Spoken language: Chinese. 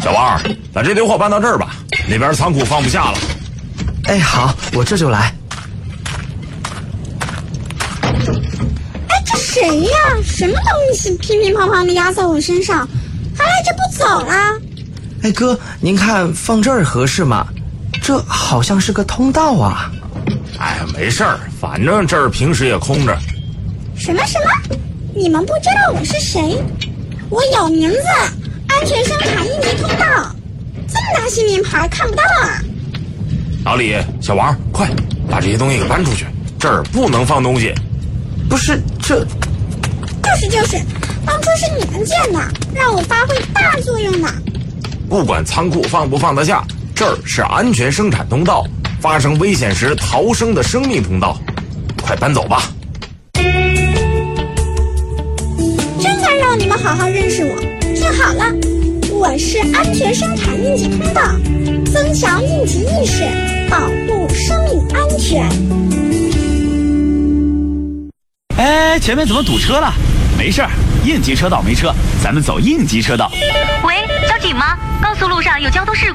小王，把这堆货搬到这儿吧，那边仓库放不下了。 哎，好，我这就来。 哎，这谁呀？什么东西乒乒乓乓的压在我身上，还赖着不走啦？ 哎哥，您看放这儿合适吗？这好像是个通道啊。 哎，没事儿，反正这儿平时也空着。 什么？你们不知道我是谁？我有名字，安全生产应急通道。这么大新名牌看不到啊？ 老李，小王，快把这些东西给搬出去，这儿不能放东西。 不是，这就是，当初是你们建的，让我发挥大作用的。 不管仓库放不放得下，这儿是安全生产通道，发生危险时逃生的生命通道。快搬走吧。 真该让你们好好认识我。听好了，我是安全生产应急通道，增强应急意识，保护生命安全。 哎，前面怎么堵车了？没事儿，应急车道没车，咱们走应急车道。 喂，交警吗？高速路上有交通事故。